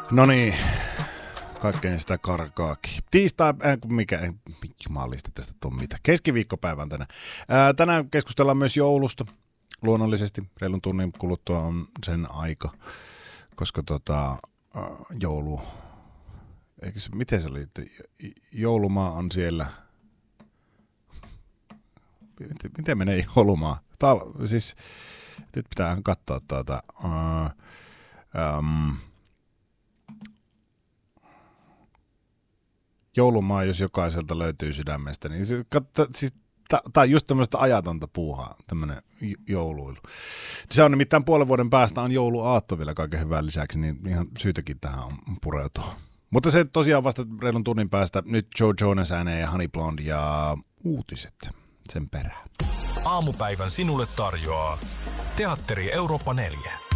No niin, kaikkein sitä karkaakin. Tiistai, jumalista tästä tuu mitä. Keskiviikkopäivän tänään. Tänään keskustellaan myös joulusta. Luonnollisesti reilun tunnin kuluttua on sen aika, koska joulu, eikö se, miten se oli, että joulumaa on siellä, miten menee joulumaa? Siis nyt pitää katsoa joulumaa, jos jokaiselta löytyy sydämestä, niin tämä on just tämmöistä ajatonta puuhaa, tämmöinen jouluilu. Se on nimittäin puolen vuoden päästä on jouluaatto vielä kaiken hyvän lisäksi, niin ihan syytäkin tähän on pureutua. Mutta se tosiaan vasta reilun tunnin päästä nyt Joe Jonas ääneen ja Honey Blonde ja uutiset sen perään. Aamupäivän sinulle tarjoaa Teatteri Eurooppa 4.